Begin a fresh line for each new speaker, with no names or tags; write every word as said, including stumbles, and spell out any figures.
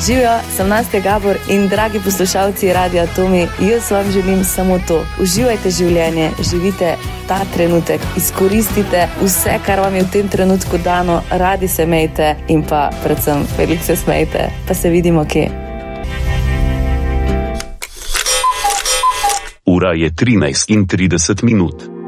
Živijo, sem Nastja Gabor in dragi poslušalci Radia Tomi, jaz vam želim samo to. Uživajte življenje, živite ta trenutek, izkoristite vse, kar vam je v tem trenutku dano, radi se imejte in pa predvsem veliko se smejte. Pa se vidimo kje.
Ura je trinajst in trideset minut.